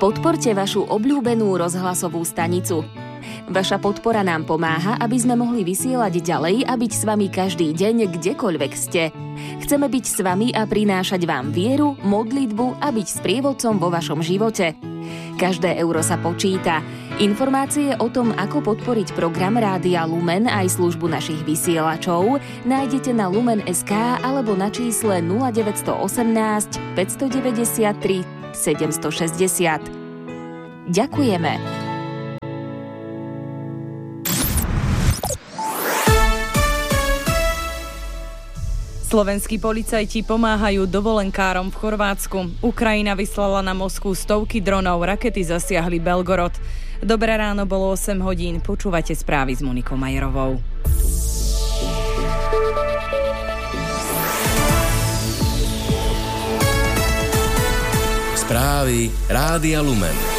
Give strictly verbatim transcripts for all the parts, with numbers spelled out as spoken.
Podporte vašu obľúbenú rozhlasovú stanicu. Vaša podpora nám pomáha, aby sme mohli vysielať ďalej a byť s vami každý deň, kdekoľvek ste. Chceme byť s vami a prinášať vám vieru, modlitbu a byť sprievodcom vo vašom živote. Každé euro sa počíta. Informácie o tom, ako podporiť program Rádia Lumen aj službu našich vysielačov nájdete na lumen bodka es ká alebo na čísle nula deväť jedna osem, päť deväť tri, sedem šesť nula. Ďakujeme. Slovenskí policajti pomáhajú dovolenkárom v Chorvátsku. Ukrajina vyslala na Moskvu stovky dronov, rakety zasiahli Belgorod. Dobré ráno, bolo osem hodín. Počúvate správy s Monikou Majerovou. Správy Rádia Lumen.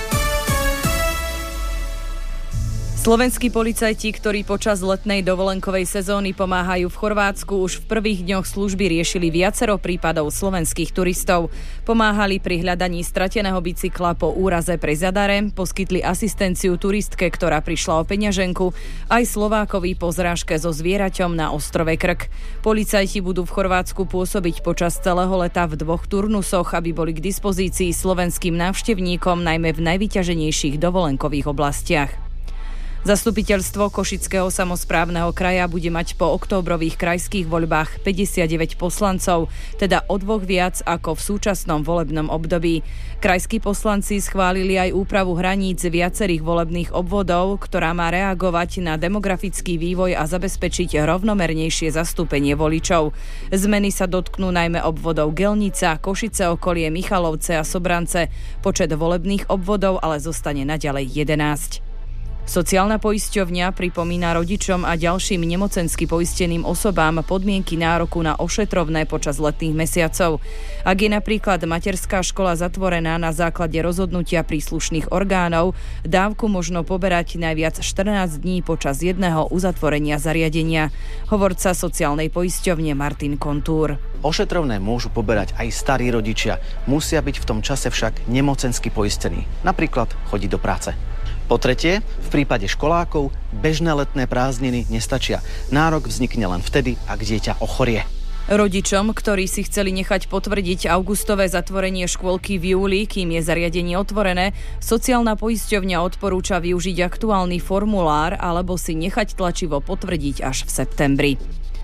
Slovenskí policajti, ktorí počas letnej dovolenkovej sezóny pomáhajú v Chorvátsku, už v prvých dňoch služby riešili viacero prípadov slovenských turistov. Pomáhali pri hľadaní strateného bicykla po úraze pri Zadare, poskytli asistenciu turistke, ktorá prišla o peňaženku, aj Slovákovi po zrážke so zvieraťom na ostrove Krk. Policajti budú v Chorvátsku pôsobiť počas celého leta v dvoch turnusoch, aby boli k dispozícii slovenským návštevníkom najmä v najvyťaženejších dovolenkových oblastiach. Zastupiteľstvo Košického samosprávneho kraja bude mať po októbrových krajských voľbách päťdesiatdeväť poslancov, teda o dvoch viac ako v súčasnom volebnom období. Krajskí poslanci schválili aj úpravu hraníc viacerých volebných obvodov, ktorá má reagovať na demografický vývoj a zabezpečiť rovnomernejšie zastúpenie voličov. Zmeny sa dotknú najmä obvodov Gelnica, Košice okolie, Michalovce a Sobrance. Počet volebných obvodov ale zostane naďalej jedenásť. Sociálna poisťovňa pripomína rodičom a ďalším nemocensky poisteným osobám podmienky nároku na ošetrovné počas letných mesiacov. Ak je napríklad materská škola zatvorená na základe rozhodnutia príslušných orgánov, dávku možno poberať najviac štrnásť dní počas jedného uzatvorenia zariadenia. Hovorca sociálnej poisťovne Martin Kontúr. Ošetrovné môžu poberať aj starí rodičia. Musia byť v tom čase však nemocensky poistení. Napríklad chodiť do práce. Po tretie, v prípade školákov bežné letné prázdniny nestačia. Nárok vznikne len vtedy, ak dieťa ochorie. Rodičom, ktorí si chceli nechať potvrdiť augustové zatvorenie škôlky v júli, kým je zariadenie otvorené, sociálna poisťovňa odporúča využiť aktuálny formulár alebo si nechať tlačivo potvrdiť až v septembri.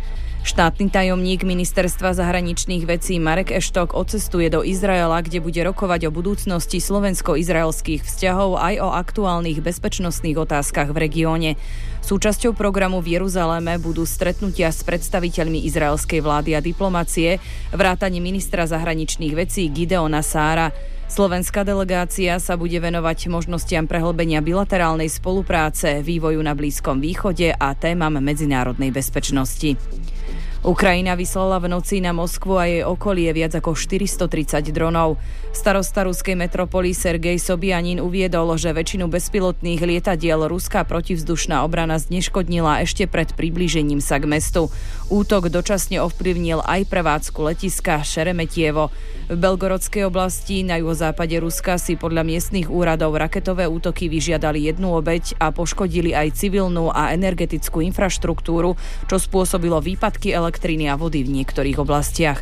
Štátny tajomník Ministerstva zahraničných vecí Marek Eštok odcestuje do Izraela, kde bude rokovať o budúcnosti slovensko-izraelských vzťahov aj o aktuálnych bezpečnostných otázkach v regióne. Súčasťou programu v Jeruzaléme budú stretnutia s predstaviteľmi izraelskej vlády a diplomacie, vrátane ministra zahraničných vecí Gideona Sára. Slovenská delegácia sa bude venovať možnostiam prehlbenia bilaterálnej spolupráce, vývoju na Blízkom východe a témam medzinárodnej bezpečnosti. Ukrajina vyslala v noci na Moskvu a jej okolie viac ako štyristotridsať dronov. Starosta ruskej metropoly Sergej Sobjanin uviedol, že väčšinu bezpilotných lietadiel ruská protivzdušná obrana zneškodnila ešte pred priblížením sa k mestu. Útok dočasne ovplyvnil aj prevádzku letiska Šeremetievo. V Belgorodskej oblasti na juhozápade Ruska si podľa miestnych úradov raketové útoky vyžiadali jednu obeť a poškodili aj civilnú a energetickú infraštruktúru, čo spôsobilo výpadky elektriny a vody v niektorých oblastiach.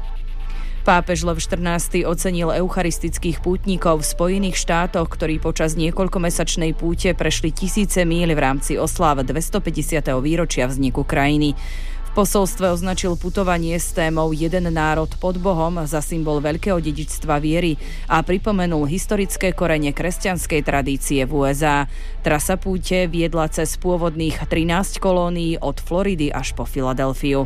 Pápež Lev štrnásty ocenil eucharistických pútnikov v Spojených štátoch, ktorí počas niekoľkomesačnej púte prešli tisíce míľ v rámci osláv dvestopäťdesiateho výročia vzniku krajiny. V posolstve označil putovanie s témou Jeden národ pod Bohom za symbol veľkého dedičstva viery a pripomenul historické korene kresťanskej tradície v ú es á. Trasa púte viedla cez pôvodných trinásť kolónií od Floridy až po Filadelfiu.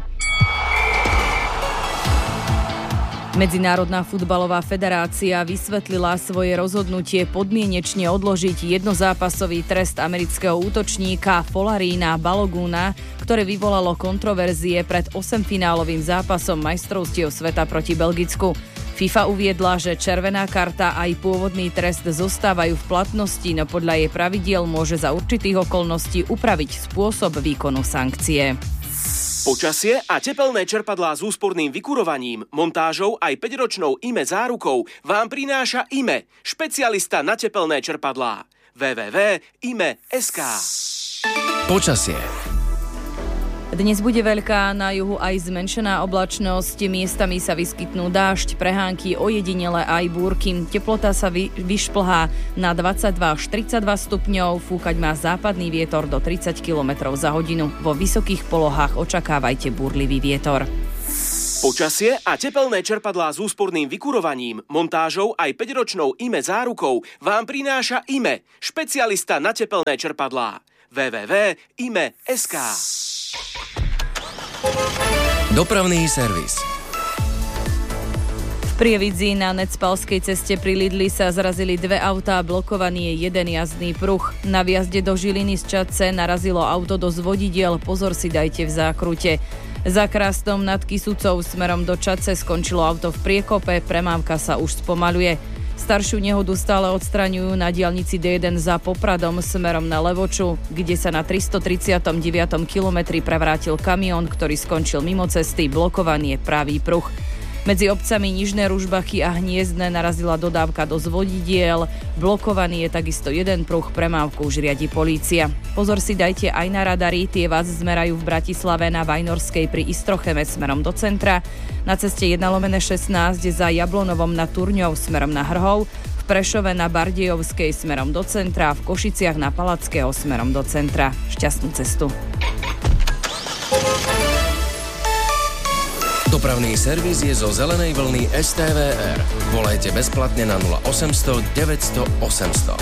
Medzinárodná futbalová federácia vysvetlila svoje rozhodnutie podmienečne odložiť jednozápasový trest amerického útočníka Folarína Balogúna, ktoré vyvolalo kontroverzie pred osemfinálovým zápasom majstrovstiev sveta proti Belgicku. FIFA uviedla, že červená karta aj pôvodný trest zostávajú v platnosti, no podľa jej pravidiel môže za určitých okolností upraviť spôsob výkonu sankcie. Počasie a tepelné čerpadlá s úsporným vykurovaním, montážou aj päťročnou í em é zárukou vám prináša í em é, špecialista na tepelné čerpadlá. w w w bodka i m e bodka es ka. Počasie. Dnes bude veľká, na juhu aj zmenšená oblačnosť, miestami sa vyskytnú dážď, prehánky, ojedinele aj búrky. Teplota sa vy, vyšplhá na dvadsaťdva až tridsaťdva stupňov, fúkať má západný vietor do tridsať kilometrov za hodinu. Vo vysokých polohách očakávajte búrlivý vietor. Počasie a tepelné čerpadlá s úsporným vykurovaním, montážou aj päťročnou í em é zárukou vám prináša í em é, špecialista na tepelné čerpadlá. w w w bodka i m e bodka es ka. Dopravný servis. V Prievidzi na Necpalskej ceste pri Lidli sa zrazili dve autá, blokovaný je jeden jazdný pruh. Na vjazde do Žiliny z Čadce narazilo auto do zvodidiel, pozor si dajte v zákrute. Za Krástom nad Kysucou smerom do Čadce skončilo auto v priekope, premávka sa už spomaľuje. Staršiu nehodu stále odstraňujú na diaľnici dé jeden za Popradom smerom na Levoču, kde sa na tristotridsiatom deviatom kilometri prevrátil kamión, ktorý skončil mimo cesty, blokovaný je pravý pruh. Medzi obcami Nižné Ružbachy a Hniezdne narazila dodávka do zvodidiel, blokovaný je takisto jeden pruh, premávku už riadi polícia. Pozor si dajte aj na radary, tie vás zmerajú v Bratislave na Vajnorskej pri Istrocheme smerom do centra, na ceste jeden lomeno šestnásť za Jablonovom na Turňov smerom na Hrhov, v Prešove na Bardejovskej smerom do centra, v Košiciach na Palackého smerom do centra. Šťastnú cestu. Dopravný servis je zo zelenej vlny es té vé er. Volajte bezplatne na nula osemsto deväťsto osemsto.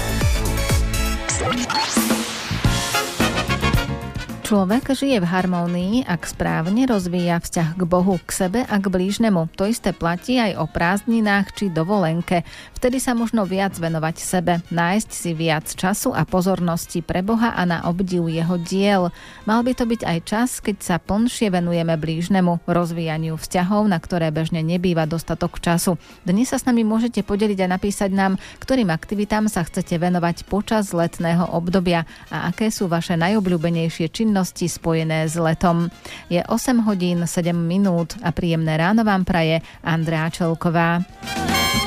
Človek žije v harmónii, ak správne rozvíja vzťah k Bohu, k sebe a k blížnemu. To isté platí aj o prázdninách či dovolenke. Vtedy sa možno viac venovať sebe, nájsť si viac času a pozornosti pre Boha a na obdiv jeho diel. Mal by to byť aj čas, keď sa plnšie venujeme blížnemu, rozvíjaniu vzťahov, na ktoré bežne nebýva dostatok času. Dnes sa s nami môžete podeliť a napísať nám, ktorým aktivitám sa chcete venovať počas letného obdobia a aké sú vaše najobľúbenejšie činnosti spojené s letom. Je osem hodín sedem minút a príjemné ráno vám praje Andrea Čelková.